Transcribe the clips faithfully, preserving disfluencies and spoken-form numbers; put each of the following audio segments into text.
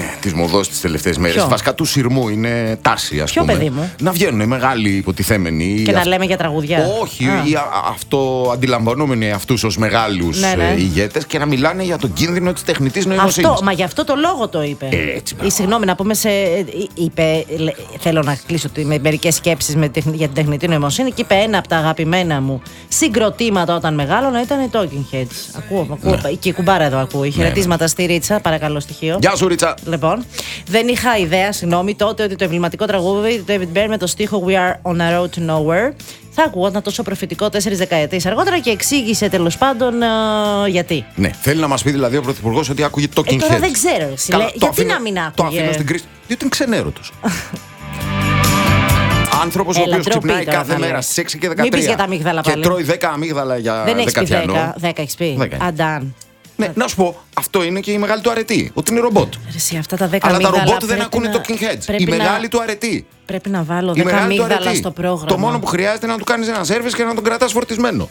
της μοδός τις τελευταίες μέρες. Βασικά του σειρμού είναι τάση, ας Ποιο πούμε. παιδί μου? Να βγαίνουν οι μεγάλοι υποτιθέμενοι. Και να αυ... λέμε για τραγουδιά. Όχι, ή αυτό αντιλαμβανόμενοι αυτούς ως μεγάλους ναι, ναι. ηγέτες και να μιλάνε για τον κίνδυνο της τεχνητής νοημοσύνης. Αυτό, μα γι' αυτό το λόγο το είπε. Έτσι, ή, συγγνώμη, να πούμε σε. Είπε, θέλω να κλείσω με μερικές σκέψεις με, για την τεχνητή νοημοσύνη και είπε ένα από τα αγαπημένα μου συγκροτήματα όταν μεγάλωνα ήταν οι Talking Heads. Ακούω, ακούω ναι. Και η κουμπάρα εδώ ακούει. Χαιρετίσματα ναι. στη Ρίτσα, παρακαλώ στοιχείο. Γεια σου, Ρίτσα. Λοιπόν, δεν είχα ιδέα, συγγνώμη, τότε ότι το εμβληματικό τραγούδι του David Byrne με το στίχο We are on a road to nowhere θα ακούγονταν τόσο προφητικό τέσσερις δεκαετίες αργότερα και εξήγησε τέλος πάντων uh, γιατί. Ναι, θέλει να μας πει δηλαδή ο Πρωθυπουργός ότι άκουγε Talking Heads. Ε, τώρα δεν ξέρω. Εσύ, Καλά, γιατί αφήνω, να μην άκουγε. Το αφήνω στην κρίση. Διότι είναι ξενέρωτος. Άνθρωπος ο οποίος ξυπνάει κάθε μέρα στις έξι και δεκατρία. Μην πεις για τα αμύγδαλα πάλι. Και τρώει δέκα αμύγδαλα για δεν δεκατιανό. Δεν δέκα έχεις πει. Αντάν. Ναι, να σου πω, αυτό είναι και η μεγάλη του αρετή. Ότι είναι ρομπότ. Εσύ, αυτά τα δέκα Αλλά τα αμύγδαλα ρομπότ δεν ακούνε να... Talking Heads. Η να... μεγάλη του αρετή. Πρέπει να βάλω δέκα αμύγδαλα στο πρόγραμμα. Το μόνο που χρειάζεται είναι να του κάνεις ένα σέρβις και να τον κρατάς φορτισμένο.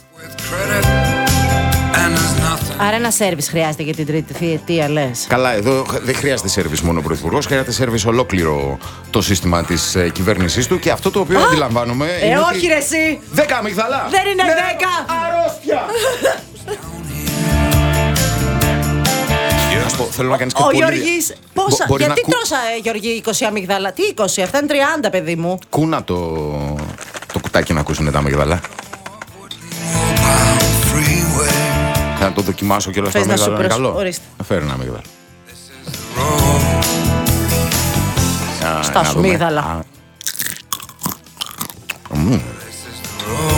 Άρα ένα σέρβις χρειάζεται για την τρίτη θητεία, λες. Καλά, εδώ δεν χρειάζεται σέρβις μόνο ο Πρωθυπουργός, χρειάζεται σέρβις ολόκληρο το σύστημα της ε, κυβέρνησης του και αυτό το οποίο Α, αντιλαμβάνομαι. Ε, είναι όχι, ότι... ρε εσύ! Δέκα αμυγδαλά! Δεν είναι ναι, δέκα! Αρρώστια! Να πω, θέλω να κάνεις και ο πολύ... Γιώργης, πόσα, Μπο, γιατί κου... τόσα, ε, Γιώργη, είκοσι αμυγδαλά, τι είκοσι, αυτά είναι τριάντα, παιδί μου. Κούνα το, το κουτάκι να ακούσουν τα αμυγδαλά. Θα το δοκιμάσω και όλα στα αμύγδαλα, είναι καλό. Να φέρω ένα αμύγδαλα. Στα σου αμύγδαλα.